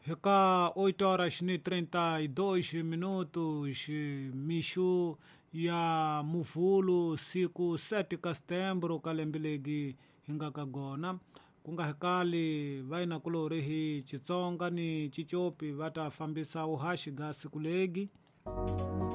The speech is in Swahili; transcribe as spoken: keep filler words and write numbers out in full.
Heka oito horas e trinta e dois minutos, mishu ya muvulu siku sete ka setembro kalembilegi hinga kagona kunga hekali vaina kulorihi chitsonga ni chichopi vatafambisa uhashi ga siku legi